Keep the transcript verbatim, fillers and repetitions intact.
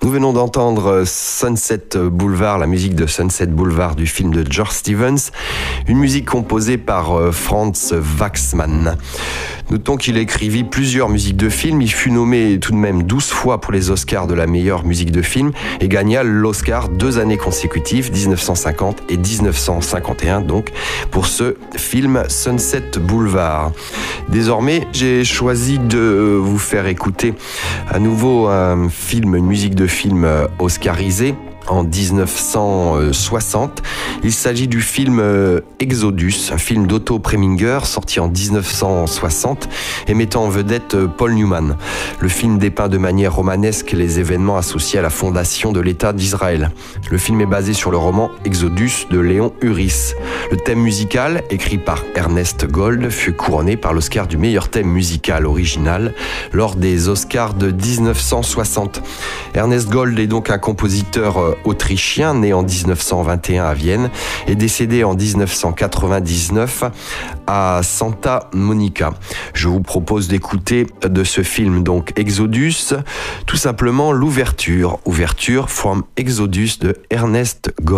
Nous venons d'entendre Sunset Boulevard, la musique de Sunset Boulevard du film de George Stevens, une musique composée par Franz Waxman. Notons qu'il écrivit plusieurs musiques de films, il fut nommé tout de même douze fois pour les Oscars de la meilleure musique de film et gagna l'Oscar deux années consécutives, dix-neuf cent cinquante et dix-neuf cent cinquante et un donc, pour ce film Sunset Boulevard. Désormais, j'ai choisi de vous faire écouter à nouveau un film, une musique de film oscarisée en dix-neuf cent soixante. Il s'agit du film Exodus, un film d'Otto Preminger sorti en dix-neuf cent soixante et mettant en vedette Paul Newman. Le film dépeint de manière romanesque les événements associés à la fondation de l'État d'Israël. Le film est basé sur le roman Exodus de Léon Uris. Le thème musical, écrit par Ernest Gold, fut couronné par l'Oscar du meilleur thème musical original lors des Oscars de dix-neuf cent soixante. Ernest Gold est donc un compositeur autrichien né en dix-neuf cent vingt et un à Vienne et décédé en dix-neuf cent quatre-vingt-dix-neuf à Santa Monica. Je vous propose d'écouter de ce film donc Exodus, tout simplement l'ouverture, ouverture from Exodus de Ernest Gold.